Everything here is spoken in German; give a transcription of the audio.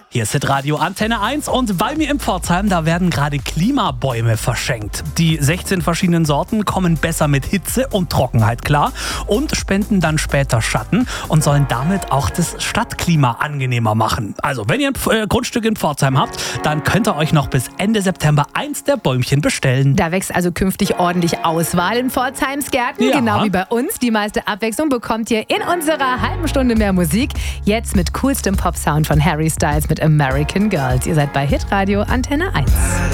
Hier ist Hitradio Antenne 1 und bei mir in Pforzheim, da werden gerade Klimabäume verschenkt. Die 16 verschiedenen Sorten kommen besser mit Hitze und Trockenheit klar und spenden dann später Schatten und sollen damit auch das Stadtklima angenehmer machen. Also wenn ihr ein Grundstück in Pforzheim habt, dann könnt ihr euch noch bis Ende September eins der Bäumchen bestellen. Da wächst also künftig ordentlich Auswahl in Pforzheims Gärten, Ja. genau wie bei uns. Die meiste Abwechslung bekommt ihr in unserer halben Stunde mehr Musik. Jetzt mit coolstem Pop-Sound von Harry Styles mit American Girls. Ihr seid bei Hitradio Antenne 1.